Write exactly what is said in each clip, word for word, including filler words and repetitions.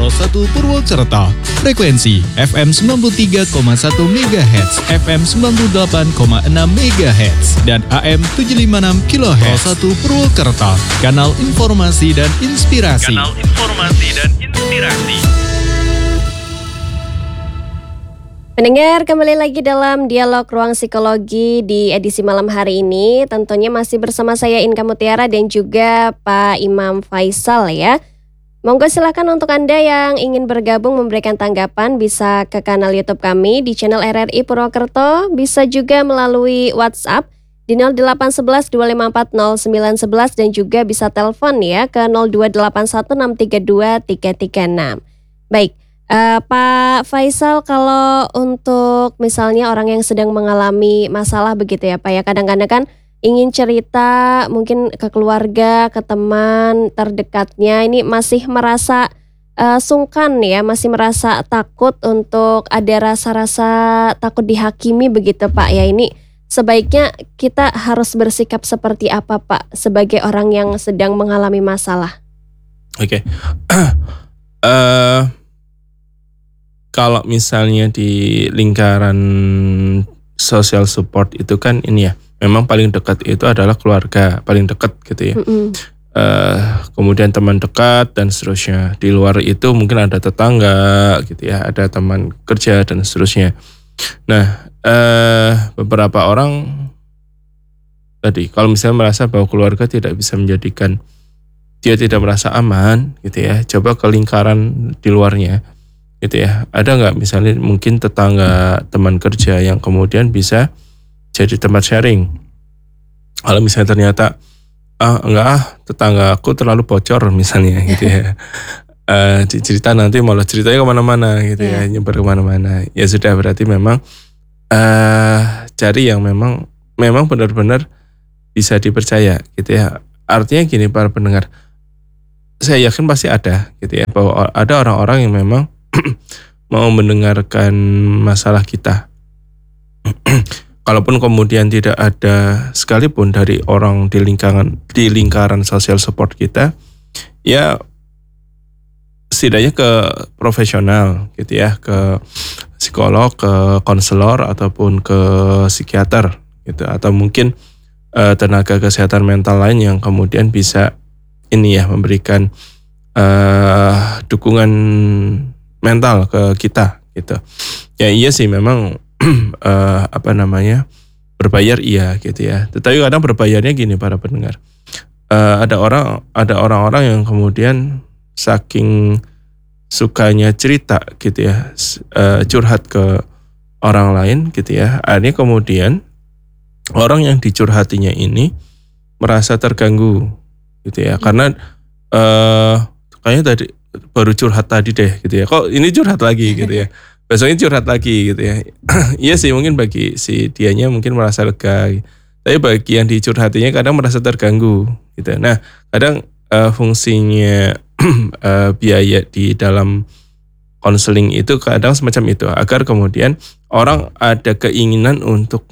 Poros satu Purwokerto. Frekuensi F M sembilan puluh tiga koma satu megahertz, F M sembilan puluh delapan koma enam megahertz, dan A M tujuh ratus lima puluh enam kilohertz. Poros satu Purwokerto, kanal informasi dan inspirasi. Kanal informasi dan inspirasi. Pendengar, kembali lagi dalam Dialog Ruang Psikologi di edisi malam hari ini. Tentunya masih bersama saya Inka Mutiara dan juga Pak Imam Faisal ya. Monggo silakan untuk Anda yang ingin bergabung memberikan tanggapan bisa ke kanal YouTube kami di channel R R I Purwokerto, bisa juga melalui WhatsApp di nol delapan satu satu dua lima empat nol sembilan satu satu dan juga bisa telepon ya ke nol dua delapan satu enam tiga dua tiga tiga enam. Baik. Uh, Pak Faisal, kalau untuk misalnya orang yang sedang mengalami masalah begitu ya Pak ya, kadang-kadang kan ingin cerita mungkin ke keluarga, ke teman terdekatnya, ini masih merasa uh, sungkan ya, masih merasa takut untuk ada rasa-rasa takut dihakimi begitu Pak ya. Ini sebaiknya kita harus bersikap seperti apa Pak sebagai orang yang sedang mengalami masalah? Oke, okay. uh... Kalau misalnya di lingkaran social support itu kan ini ya, memang paling dekat itu adalah keluarga, paling dekat gitu ya. Mm-hmm. Uh, kemudian teman dekat dan seterusnya. Di luar itu mungkin ada tetangga gitu ya, ada teman kerja dan seterusnya. Nah, uh, beberapa orang tadi kalau misalnya merasa bahwa keluarga tidak bisa menjadikan dia tidak merasa aman gitu ya, coba ke lingkaran di luarnya. Gitu ya, ada nggak misalnya mungkin tetangga teman kerja yang kemudian bisa jadi tempat sharing. Kalau misalnya ternyata ah enggak ah tetangga aku terlalu bocor misalnya gitu ya, uh, cerita nanti malah ceritanya kemana-mana gitu ya, nyebar kemana-mana. Ya sudah, berarti memang uh, cari yang memang memang benar-benar bisa dipercaya gitu ya. Artinya gini para pendengar, saya yakin pasti ada gitu ya, bahwa ada orang-orang yang memang mau mendengarkan masalah kita. Kalaupun kemudian tidak ada sekalipun dari orang di lingkaran di lingkaran social support kita, ya setidaknya ke profesional gitu ya, ke psikolog, ke konselor ataupun ke psikiater gitu, atau mungkin uh, tenaga kesehatan mental lain yang kemudian bisa ini ya memberikan uh, dukungan mental ke kita gitu. Ya iya sih memang uh, apa namanya berbayar iya gitu ya. Tetapi kadang berbayarnya gini para pendengar. Uh, ada orang ada orang-orang yang kemudian saking sukanya cerita gitu ya, uh, curhat ke orang lain gitu ya. Akhirnya kemudian orang yang dicurhatinya ini merasa terganggu gitu ya. Karena uh, kayaknya tadi baru curhat tadi deh gitu ya, kok ini curhat lagi gitu ya, besoknya curhat lagi gitu ya. Iya sih, mungkin bagi si dianya mungkin merasa lega, tapi bagi yang dicurhatinya kadang merasa terganggu gitu. Nah kadang uh, fungsinya uh, biaya di dalam konseling itu kadang semacam itu, agar kemudian orang ada keinginan untuk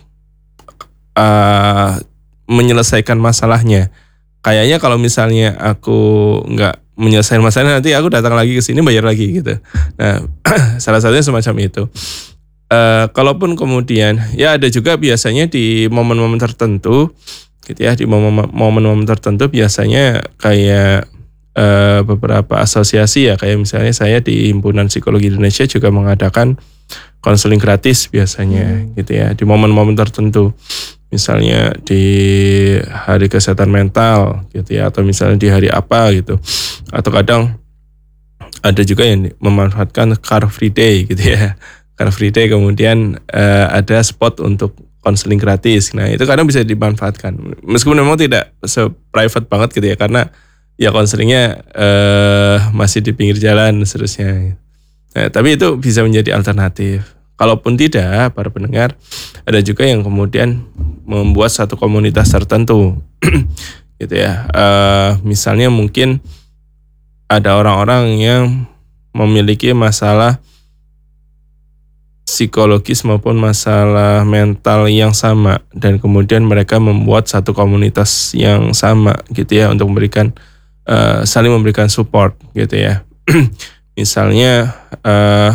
uh, menyelesaikan masalahnya. Kayaknya kalau misalnya aku nggak menyelesaikan masalah, nanti aku datang lagi ke sini bayar lagi gitu. Nah, salah satunya semacam itu. Uh, kalaupun kemudian ya ada juga biasanya di momen-momen tertentu, gitu ya, di momen-momen tertentu biasanya kayak uh, beberapa asosiasi ya, kayak misalnya saya di Himpunan Psikologi Indonesia juga mengadakan konseling gratis biasanya, hmm. gitu ya, di momen-momen tertentu. Misalnya di hari kesehatan mental gitu ya, atau misalnya di hari apa gitu, atau kadang ada juga yang memanfaatkan Car Free Day gitu ya, Car Free Day kemudian uh, ada spot untuk konseling gratis. Nah itu kadang bisa dimanfaatkan meskipun memang tidak se-private banget gitu ya, karena ya konselingnya uh, masih di pinggir jalan seterusnya. Nah, tapi itu bisa menjadi alternatif. Kalaupun tidak, para pendengar, ada juga yang kemudian membuat satu komunitas tertentu, gitu ya. Uh, misalnya mungkin ada orang-orang yang memiliki masalah psikologis maupun masalah mental yang sama, dan kemudian mereka membuat satu komunitas yang sama, gitu ya, untuk memberikan uh, saling memberikan support, gitu ya. misalnya uh,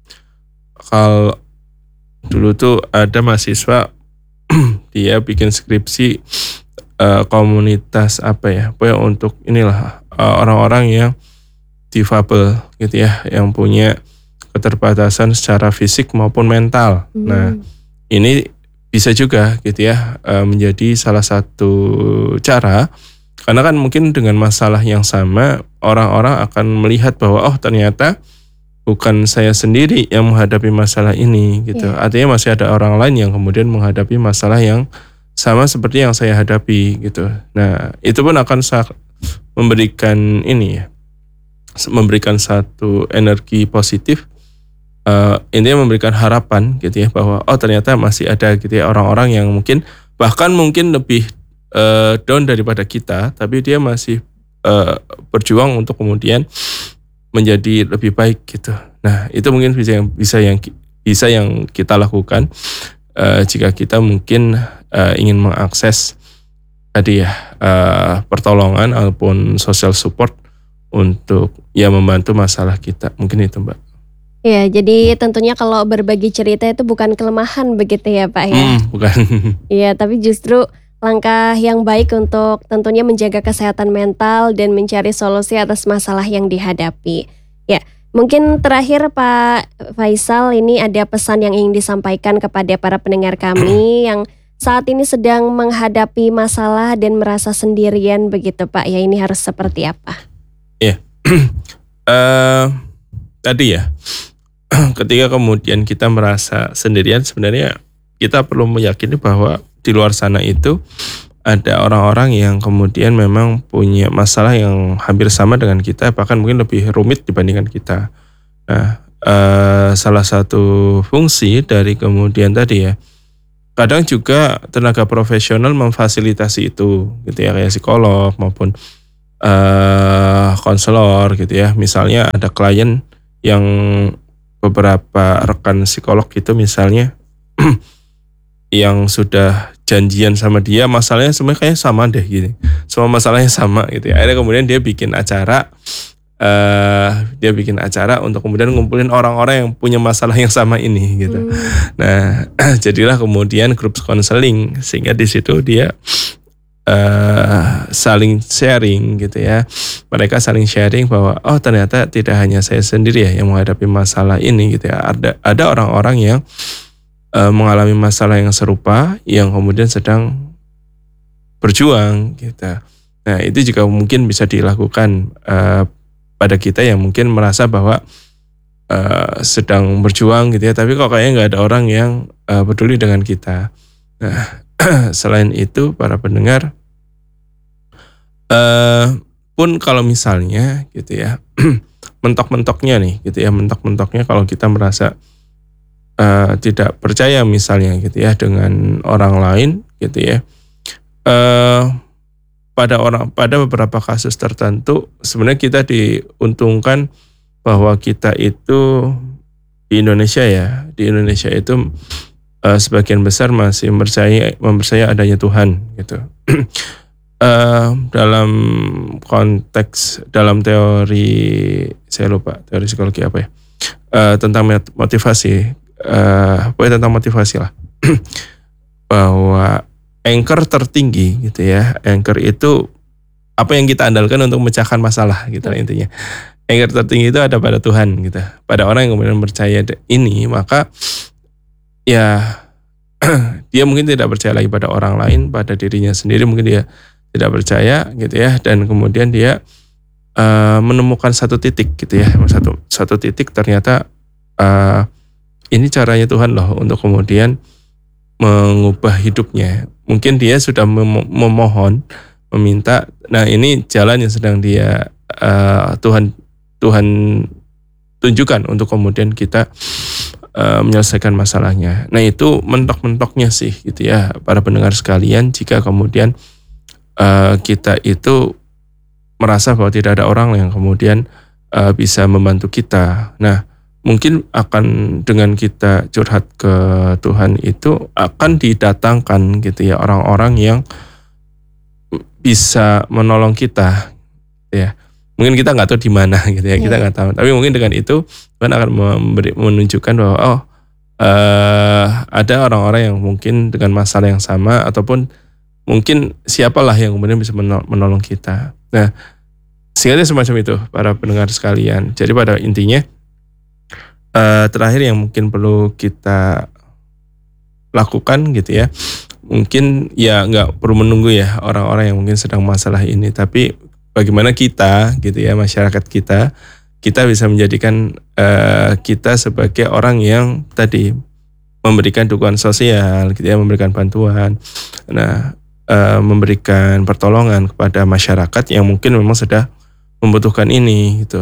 kalau dulu tuh ada mahasiswa dia bikin skripsi uh, komunitas apa ya, pokoknya untuk inilah uh, orang-orang yang difabel gitu ya, yang punya keterbatasan secara fisik maupun mental. Hmm. Nah, ini bisa juga gitu ya uh, menjadi salah satu cara. Karena kan mungkin dengan masalah yang sama, orang-orang akan melihat bahwa oh ternyata bukan saya sendiri yang menghadapi masalah ini gitu. Yeah. Artinya masih ada orang lain yang kemudian menghadapi masalah yang sama seperti yang saya hadapi gitu. Nah, itu pun akan memberikan ini ya, memberikan satu energi positif. Uh, intinya memberikan harapan gitu ya, bahwa oh ternyata masih ada gitu ya orang-orang yang mungkin bahkan mungkin lebih Uh, down daripada kita, tapi dia masih uh, berjuang untuk kemudian menjadi lebih baik gitu. Nah, itu mungkin bisa yang bisa yang bisa yang kita lakukan uh, jika kita mungkin uh, ingin mengakses tadi ya uh, pertolongan ataupun social support untuk ya membantu masalah kita. Mungkin itu, Mbak. Ya, jadi tentunya kalau berbagi cerita itu bukan kelemahan begitu ya, Pak ya. Hmm, bukan. Iya, tapi justru langkah yang baik untuk tentunya menjaga kesehatan mental dan mencari solusi atas masalah yang dihadapi. Ya, mungkin terakhir Pak Faisal, ini ada pesan yang ingin disampaikan kepada para pendengar kami yang saat ini sedang menghadapi masalah dan merasa sendirian begitu Pak. Ya, ini harus seperti apa? Ya, uh, tadi ya, ketika kemudian kita merasa sendirian, sebenarnya kita perlu meyakini bahwa di luar sana itu ada orang-orang yang kemudian memang punya masalah yang hampir sama dengan kita, bahkan mungkin lebih rumit dibandingkan kita. Nah, eh, salah satu fungsi dari kemudian tadi ya, kadang juga tenaga profesional memfasilitasi itu, gitu ya, kayak psikolog maupun eh, konselor, gitu ya. Misalnya ada klien yang beberapa rekan psikolog itu misalnya yang sudah janjian sama dia, masalahnya sebenarnya kayaknya sama deh gini, semua masalahnya sama gitu ya. Akhirnya kemudian dia bikin acara, uh, dia bikin acara untuk kemudian ngumpulin orang-orang yang punya masalah yang sama ini gitu. Hmm. Nah, jadilah kemudian grup konseling, sehingga di situ dia uh, saling sharing gitu ya. Mereka saling sharing bahwa oh ternyata tidak hanya saya sendiri ya yang menghadapi masalah ini gitu ya. Ada ada orang-orang yang Uh, mengalami masalah yang serupa yang kemudian sedang berjuang gitu. Nah, itu juga mungkin bisa dilakukan uh, pada kita yang mungkin merasa bahwa uh, sedang berjuang gitu ya, tapi kok kayaknya nggak ada orang yang uh, peduli dengan kita. Nah, selain itu para pendengar uh, pun kalau misalnya gitu ya mentok-mentoknya nih gitu ya, mentok-mentoknya kalau kita merasa Uh, tidak percaya misalnya gitu ya dengan orang lain gitu ya, uh, pada orang pada beberapa kasus tertentu sebenarnya kita diuntungkan bahwa kita itu di Indonesia ya di Indonesia itu uh, sebagian besar masih mempercayai mempercayai adanya Tuhan gitu. uh, dalam konteks dalam teori saya lupa teori psikologi apa ya, uh, tentang motivasi. Uh, pokoknya tentang motivasi lah. Bahwa anchor tertinggi gitu ya, anchor itu apa yang kita andalkan untuk memecahkan masalah gitu lah intinya. Anchor tertinggi itu ada pada Tuhan gitu. Pada orang yang kemudian percaya ini, maka ya dia mungkin tidak percaya lagi pada orang lain, pada dirinya sendiri mungkin dia tidak percaya gitu ya, dan kemudian dia uh, menemukan satu titik gitu ya, satu satu titik ternyata uh, ini caranya Tuhan loh untuk kemudian mengubah hidupnya. Mungkin dia sudah mem- memohon, meminta. Nah, ini jalan yang sedang dia uh, Tuhan Tuhan tunjukkan untuk kemudian kita uh, menyelesaikan masalahnya. Nah, itu mentok-mentoknya sih gitu ya para pendengar sekalian, jika kemudian uh, kita itu merasa bahwa tidak ada orang yang kemudian uh, bisa membantu kita. Nah, mungkin akan dengan kita curhat ke Tuhan itu akan didatangkan gitu ya orang-orang yang bisa menolong kita ya. mungkin kita nggak tahu di mana gitu ya, kita nggak tahu. Tapi mungkin dengan itu Tuhan akan memberi, menunjukkan bahwa oh uh, ada orang-orang yang mungkin dengan masalah yang sama ataupun mungkin siapalah yang kemudian bisa menolong kita. Nah, singkatnya semacam itu para pendengar sekalian. Jadi pada intinya uh, terakhir yang mungkin perlu kita lakukan gitu ya, mungkin ya nggak perlu menunggu ya orang-orang yang mungkin sedang masalah ini, tapi bagaimana kita gitu ya, masyarakat kita kita bisa menjadikan uh, kita sebagai orang yang tadi memberikan dukungan sosial gitu ya, memberikan bantuan, nah uh, memberikan pertolongan kepada masyarakat yang mungkin memang sudah membutuhkan ini gitu.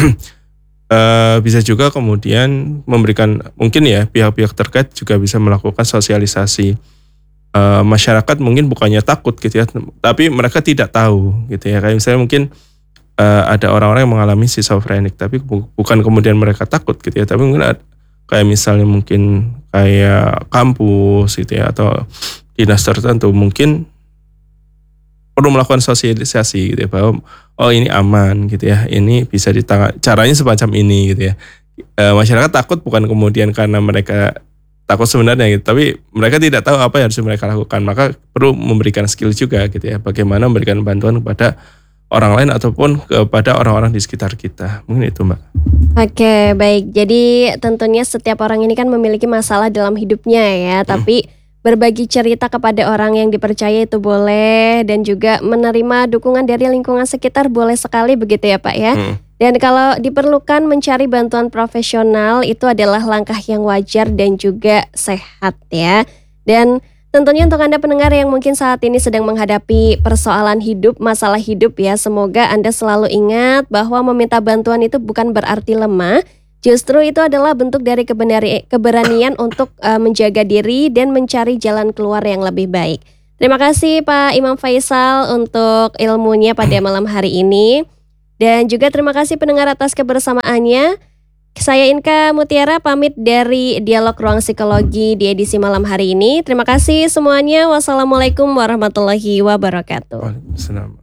Uh, bisa juga kemudian memberikan, mungkin ya pihak-pihak terkait juga bisa melakukan sosialisasi. Uh, masyarakat mungkin bukannya takut gitu ya, tapi mereka tidak tahu gitu ya. Kayak misalnya mungkin uh, ada orang-orang yang mengalami schizofrenik, tapi bu- bukan kemudian mereka takut gitu ya, tapi mungkin ada, kayak misalnya mungkin kayak kampus gitu ya, atau dinas tertentu mungkin perlu melakukan sosialisasi gitu ya, bahwa oh ini aman gitu ya, ini bisa ditangani, caranya semacam ini gitu ya. E, masyarakat takut bukan kemudian karena mereka takut sebenarnya gitu, tapi mereka tidak tahu apa yang harus mereka lakukan, maka perlu memberikan skill juga gitu ya, bagaimana memberikan bantuan kepada orang lain ataupun kepada orang-orang di sekitar kita. Mungkin itu Mbak. Oke, baik. Jadi tentunya setiap orang ini kan memiliki masalah dalam hidupnya ya, hmm. tapi berbagi cerita kepada orang yang dipercaya itu boleh, dan juga menerima dukungan dari lingkungan sekitar boleh sekali begitu ya Pak ya. Hmm. Dan kalau diperlukan mencari bantuan profesional itu adalah langkah yang wajar dan juga sehat ya. Dan tentunya untuk Anda pendengar yang mungkin saat ini sedang menghadapi persoalan hidup, masalah hidup ya, semoga Anda selalu ingat bahwa meminta bantuan itu bukan berarti lemah. Justru itu adalah bentuk dari kebenari, keberanian untuk uh, menjaga diri dan mencari jalan keluar yang lebih baik. Terima kasih Pak Imam Faisal untuk ilmunya pada malam hari ini. Dan juga terima kasih pendengar atas kebersamaannya. Saya Inka Mutiara pamit dari Dialog Ruang Psikologi di edisi malam hari ini. Terima kasih semuanya. Wassalamualaikum warahmatullahi wabarakatuh. Waalaikumsalam.